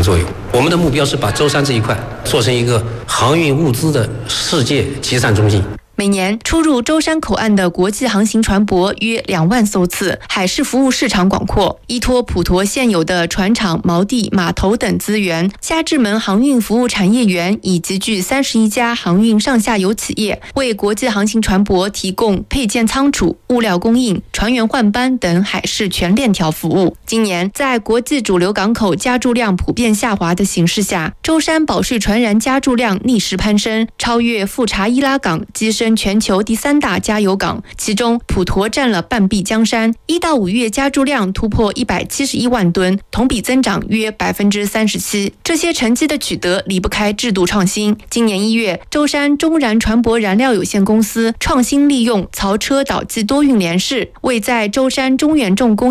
作用。我们的目标是把舟山这一块做成一个航运物资的世界集散中心。 每年出入舟山口岸的国际航行船舶约2万艘次，海事服务市场广阔。依托普陀现有的船厂、锚地、码头等资源，虾制门航运服务产业园已集聚31家航运上下游企业，为国际航行船舶提供配件仓储、物料供应、船员换班等海事全链条服务。今年，在国际主流港口加注量普遍下滑的形势下，舟山保税船燃加注量逆势攀升，超越富查伊拉港，跻身全球第3大加油港，其中普陀占了半壁江山。1到5月加注量突破171万吨，同比增长约37%。这些成绩的取得离不开制度创新。今年1月，舟山中燃船舶燃料有限公司创新利用槽车岛际多运联试，为在舟山中远重工